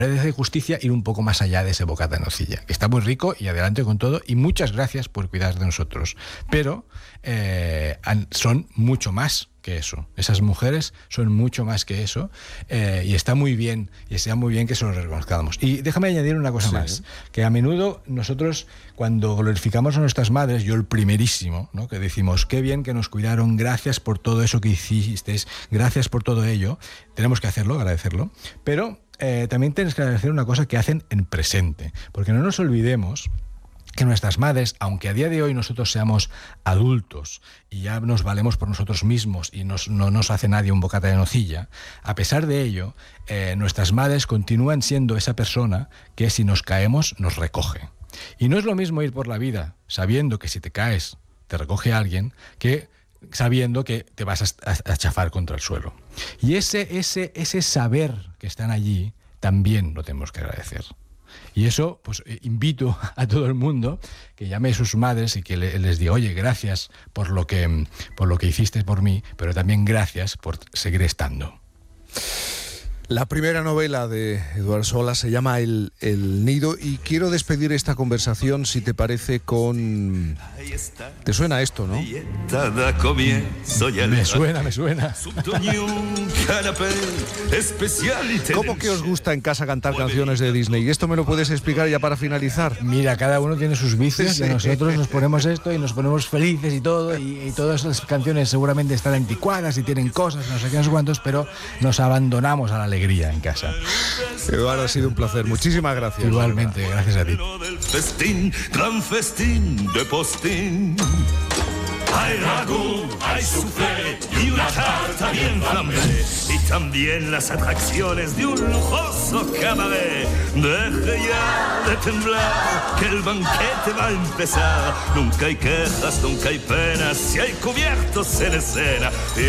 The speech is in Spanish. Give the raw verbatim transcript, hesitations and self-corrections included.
de justicia ir un poco más allá de ese bocata de nocilla, que está muy rico y adelante con todo, y muchas gracias por cuidar de nosotros, pero eh, son mucho más que eso. Esas mujeres son mucho más que eso, eh, y está muy bien, y está muy bien que se lo reconozcamos. Y déjame añadir una cosa sí. más, que a menudo nosotros, cuando glorificamos a nuestras madres, yo el primerísimo, ¿no?, que decimos, qué bien que nos cuidaron, gracias por todo eso que hicisteis, gracias por todo ello, tenemos que hacerlo, agradecerlo, pero eh, también tienes que agradecer una cosa que hacen en presente, porque no nos olvidemos que nuestras madres, aunque a día de hoy nosotros seamos adultos y ya nos valemos por nosotros mismos y nos, no nos hace nadie un bocata de nocilla, a pesar de ello, eh, nuestras madres continúan siendo esa persona que si nos caemos nos recoge. Y no es lo mismo ir por la vida sabiendo que si te caes te recoge alguien que sabiendo que te vas a, a, a chafar contra el suelo. Y ese, ese, ese saber que están allí también lo tenemos que agradecer. Y eso, pues invito a todo el mundo que llame a sus madres y que le, les diga, oye, gracias por lo que, por lo que hiciste por mí, pero también gracias por seguir estando. La primera novela de Eduard Sola se llama El, El Nido, y quiero despedir esta conversación, si te parece, con... ¿Te suena esto, no? Me suena, me suena. ¿Cómo que os gusta en casa cantar canciones de Disney? Y esto me lo puedes explicar ya para finalizar. Mira, cada uno tiene sus vicios, Sí. y nosotros nos ponemos esto y nos ponemos felices y todo, y, y todas las canciones seguramente están anticuadas y tienen cosas, no sé qué, no sé cuántos, pero nos abandonamos a la alegría en casa. Eduardo, ha sido un placer. Muchísimas gracias. Igualmente, gracias a ti. Del festín, gran festín de postín. Hay ragú, hay soufflé y una tarta bien flambé. Y también las atracciones de un lujoso cabaret. Deje ya de temblar, que el banquete va a empezar. Nunca hay quejas, nunca hay penas, si hay cubiertos en escena.